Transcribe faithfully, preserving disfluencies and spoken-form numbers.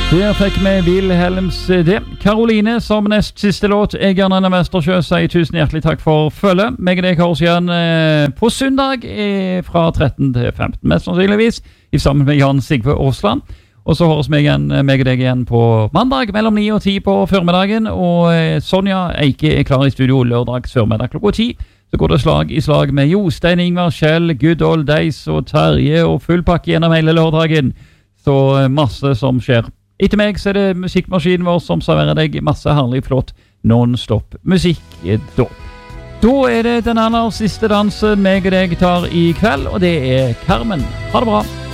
Der fikk vi Wilhelms det. Karoline som nest siste låt. Jeg er Arne Vestersjø, sier tusen hjertelig takk for følge. Meg og deg høres igjen eh, på søndag eh, fra tretten til femten, mest sannsynligvis, i sammen med Jan Sigve Aasland. Og så høres vi igjen, meg og deg igjen på mandag mellom ni og ti på formiddagen. Og eh, Sonja Eike er klar i studio lørdag formiddag klokka ti. Så går det slag i slag med Jostein, Ingvar, Kjell, Good Old Days og Terje og full pakke gjennom hele lørdagen. Så eh, masse som skjer. Etter meg så er det musikkmaskinen vår som serverer deg masse herlig flott non-stop musikk da. Da er det den aller siste dansen meg og deg tar i kveld, og det er Carmen. Ha det bra!